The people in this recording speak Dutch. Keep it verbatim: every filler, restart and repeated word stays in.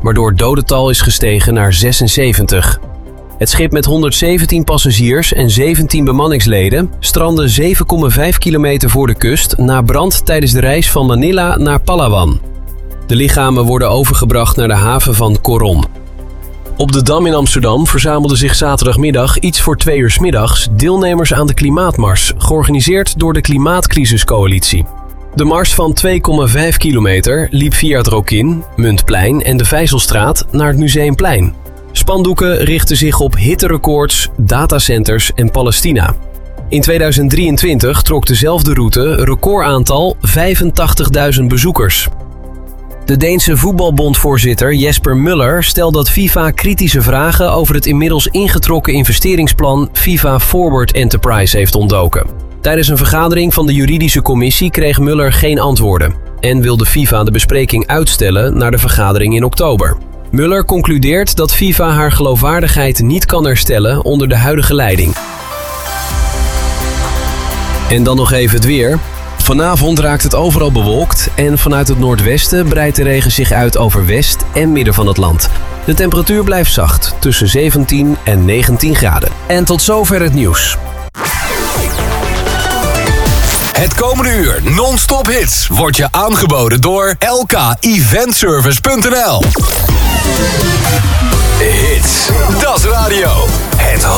waardoor het dodental is gestegen naar zesenzeventig. Het schip met honderdzeventien passagiers en zeventien bemanningsleden strandde zeven komma vijf kilometer voor de kust na brand tijdens de reis van Manila naar Palawan. De lichamen worden overgebracht naar de haven van Coron. Op de Dam in Amsterdam verzamelden zich zaterdagmiddag iets voor twee uur 's middags deelnemers aan de Klimaatmars, georganiseerd door de Klimaatcrisiscoalitie. De mars van twee komma vijf kilometer liep via het Rokin, Muntplein en de Vijzelstraat naar het Museumplein. Spandoeken richten zich op hitterecords, datacenters en Palestina. In tweeduizend drieëntwintig trok dezelfde route een recordaantal vijfentachtigduizend bezoekers. De Deense voetbalbondvoorzitter Jesper Muller stelt dat FIFA kritische vragen over het inmiddels ingetrokken investeringsplan FIFA Forward Enterprise heeft ontdoken. Tijdens een vergadering van de juridische commissie kreeg Muller geen antwoorden en wilde FIFA de bespreking uitstellen naar de vergadering in oktober. Muller concludeert dat FIFA haar geloofwaardigheid niet kan herstellen onder de huidige leiding. En dan nog even het weer. Vanavond raakt het overal bewolkt en vanuit het noordwesten breidt de regen zich uit over west en midden van het land. De temperatuur blijft zacht, tussen zeventien en negentien graden. En tot zover het nieuws. Het komende uur non-stop hits wordt je aangeboden door L K Event Service punt n l. Hits, dat is radio. Het